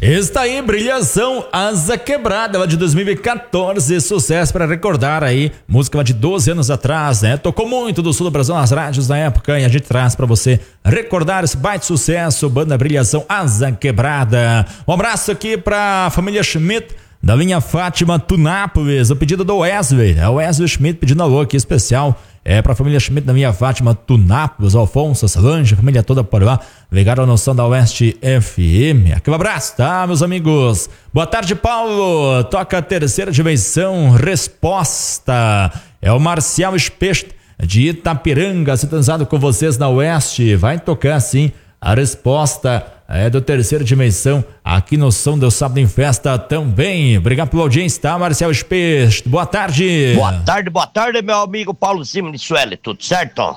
Está aí, Brilhação, Asa Quebrada, ela de 2014, sucesso para recordar aí, música lá de 12 anos atrás, né? Tocou muito do sul do Brasil nas rádios na época e a gente traz para você recordar esse baita sucesso, banda Brilhação, Asa Quebrada. Um abraço aqui pra família Schmidt, da linha Fátima Tunápolis, o pedido do Wesley, o Wesley Schmidt pedindo alô aqui especial, pra família Schmidt da linha Fátima Tunápolis, Alfonso, Solange, a família toda por lá, ligaram a Noção da Oeste FM. Aquele abraço, tá, meus amigos? Boa tarde, Paulo. Toca a terceira dimensão, Resposta. É o Marcial Specht de Itapiranga, sintonizado com vocês na Oeste. Vai tocar, sim, a Resposta do terceira dimensão aqui no Som do Sábado em Festa também. Obrigado pela audiência, tá, Marcial Specht? Boa tarde. Boa tarde, meu amigo Paulo Simon de Sueli, tudo certo?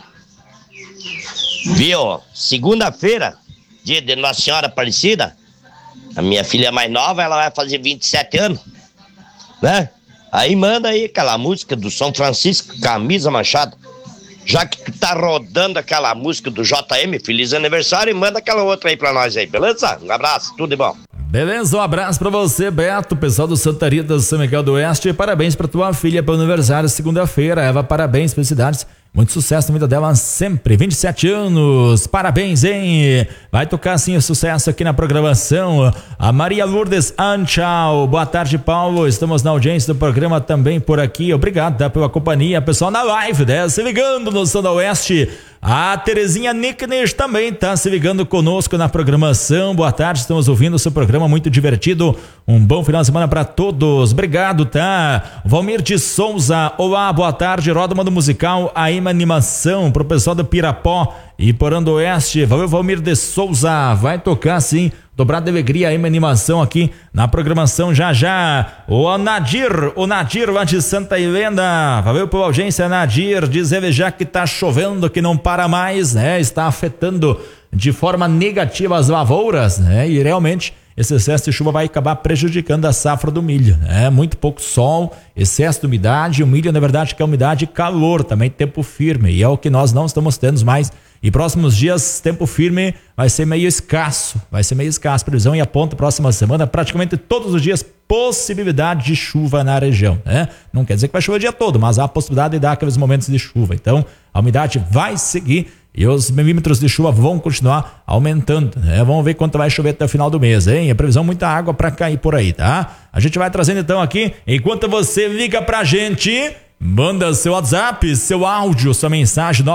Viu? Segunda-feira, dia de Nossa Senhora Aparecida, a minha filha mais nova, ela vai fazer 27 anos, né? Aí manda aí aquela música do São Francisco, Camisa Machado. Já que tu tá rodando aquela música do JM, feliz aniversário, e manda aquela outra aí pra nós aí, beleza? Um abraço, tudo de bom. Beleza, um abraço pra você, Beto, pessoal do Santa Rita, São Miguel do Oeste. Parabéns pra tua filha pelo aniversário, segunda-feira. Eva, parabéns, felicidades. Muito sucesso na vida dela sempre, 27 anos, parabéns, hein? Vai tocar sim o sucesso aqui na programação. A Maria Lourdes Anchal, boa tarde, Paulo, estamos na audiência do programa também por aqui, obrigado, tá, pela companhia, pessoal na live, né? Se ligando no Som da Oeste. A Terezinha Nicknes também tá se ligando conosco na programação. Boa tarde, estamos ouvindo o seu programa muito divertido. Um bom final de semana para todos. Obrigado, tá? Valmir de Souza, olá, boa tarde. Roda Mando Musical, AM Animação pro pessoal do Pirapó e Porã do Oeste. Valeu, Valmir de Souza. Vai tocar sim. Dobrada de alegria, AM Animação aqui na programação já. O Nadir lá de Santa Helena, valeu pela audiência, Nadir, diz ele já que tá chovendo, que não para mais, né? Está afetando de forma negativa as lavouras, né? E realmente esse excesso de chuva vai acabar prejudicando a safra do milho, né? Muito pouco sol, excesso de umidade, o milho na verdade que é umidade e calor, também tempo firme, e é o que nós não estamos tendo mais. E próximos dias, tempo firme vai ser meio escasso, previsão e aponta próxima semana, praticamente todos os dias, possibilidade de chuva na região, né? Não quer dizer que vai chover o dia todo, mas há a possibilidade de dar aqueles momentos de chuva. Então, a umidade vai seguir e os milímetros de chuva vão continuar aumentando, né? Vamos ver quanto vai chover até o final do mês, hein? A previsão, muita água para cair por aí, tá? A gente vai trazendo então aqui, enquanto você liga pra gente, manda seu WhatsApp, seu áudio, sua mensagem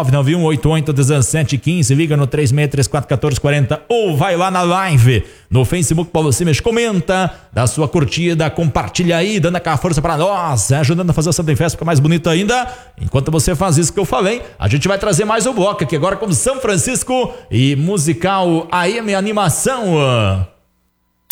991881715, liga no 36341440 ou vai lá na live no Facebook Paulo Simas, comenta, dá sua curtida, compartilha aí, dando aquela força para nós, ajudando a fazer o Santo em Festa ficar mais bonito ainda. Enquanto você faz isso que eu falei, a gente vai trazer mais um bloco aqui agora com São Francisco e musical AM Animação.